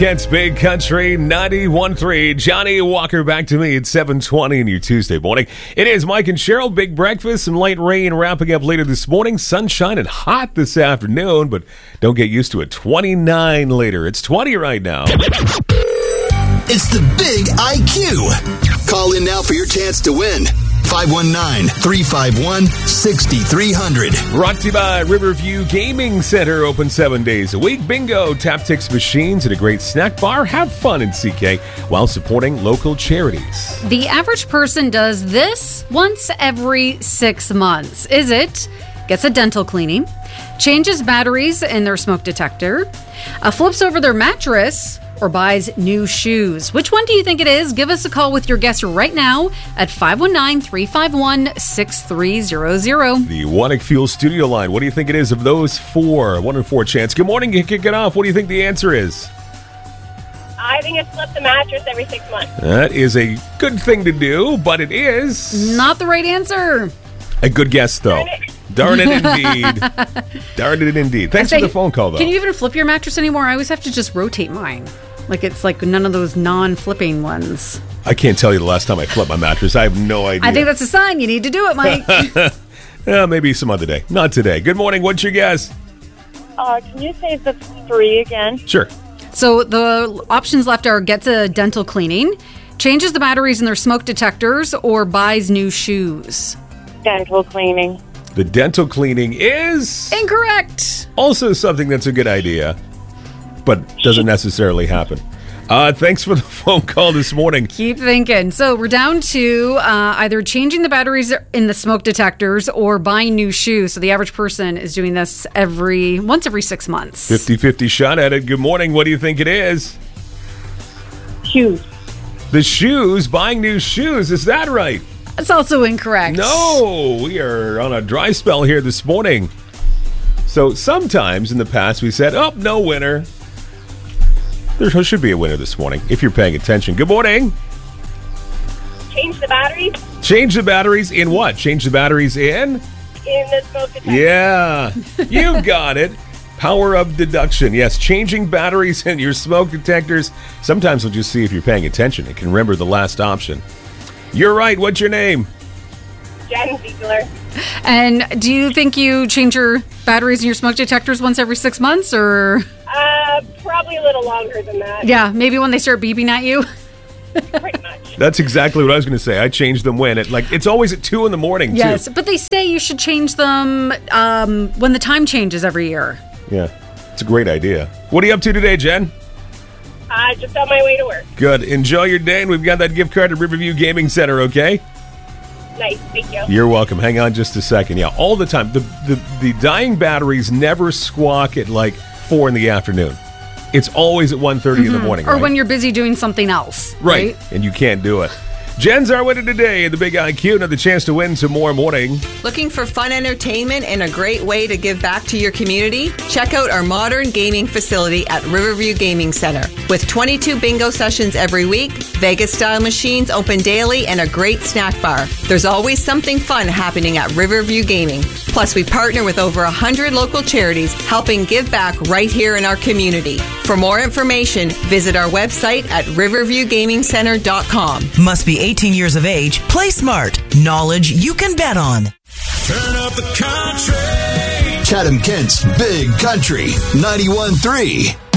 It's Big Country 91.3. Johnny Walker back to me at 7:20 in your Tuesday morning. It is Mike and Cheryl. Big breakfast, some light rain wrapping up later this morning. Sunshine and hot this afternoon, but don't get used to it. 29 later. It's 20 right now. It's the Big IQ. Call in now for your chance to win. 519-351-6300. Brought to you by Riverview Gaming Center. Open 7 days a week. Bingo, tap-tix machines, and a great snack bar. Have fun in CK while supporting local charities. The average person does this once every 6 months. Is it gets a dental cleaning, changes batteries in their smoke detector, flips over their mattress, or buys new shoes? Which one do you think it is? Give us a call with your guess right now at 519-351-6300. The Wannick Fuel Studio line. What do you think it is of those four? 1 in 4 chance. Good morning. You kick it off. What do you think the answer is? I think it's flip the mattress every 6 months. That is a good thing to do, but it is not the right answer. A good guess, though. Darn it indeed. Darn it indeed. Thanks for the phone call, though. Can you even flip your mattress anymore? I always have to just rotate mine. Like it's like none of those non-flipping ones. I can't tell you the last time I flipped my mattress. I have no idea. I think that's a sign you need to do it, Mike. Maybe some other day. Not today. Good morning. What's your guess? Can you say the 3 again? Sure. So the options left are gets a dental cleaning, changes the batteries in their smoke detectors, or buys new shoes. Dental cleaning. The dental cleaning is incorrect. Also something that's a good idea, but doesn't necessarily happen. Thanks for the phone call this morning. Keep thinking. So we're down to either changing the batteries in the smoke detectors or buying new shoes. So the average person is doing this once every 6 months. 50-50 shot at it. Good morning. What do you think it is? Shoes. The shoes, buying new shoes. Is that right? That's also incorrect. No, we are on a dry spell here this morning. So sometimes in the past we said, oh, no winner. There should be a winner this morning if you're paying attention. Good morning. Change the batteries? Change the batteries in what? Change the batteries in? In the smoke detector. Yeah, you got it. Power of deduction. Yes, changing batteries in your smoke detectors. Sometimes we'll just see if you're paying attention and can remember the last option. You're right. What's your name? Jen Ziegler. And do you think you change your batteries in your smoke detectors once every 6 months, or? Probably a little longer than that. Yeah, maybe when they start beeping at you. Pretty much. That's exactly what I was going to say. I change them when it's always at 2 a.m. too. Yes, but they say you should change them when the time changes every year. Yeah, it's a great idea. What are you up to today, Jen? Just on my way to work. Good. Enjoy your day, and we've got that gift card at Riverview Gaming Center, okay? Nice. Thank you. You're welcome. Hang on just a second. Yeah, all the time. The dying batteries never squawk at 4 in the afternoon. It's always at 1:30 in the morning, or right? when you're busy doing something else. Right, and you can't do it. Jen's our winner today in the Big IQ. Another chance to win tomorrow morning. Looking for fun entertainment and a great way to give back to your community? Check out our modern gaming facility at Riverview Gaming Center. With 22 bingo sessions every week, Vegas-style machines open daily, and a great snack bar. There's always something fun happening at Riverview Gaming. Plus, we partner with over 100 local charities helping give back right here in our community. For more information, visit our website at riverviewgamingcenter.com. Must be 18 years of age. Play smart. Knowledge you can bet on. Turn up the country. Chatham-Kent's Big Country 91.3.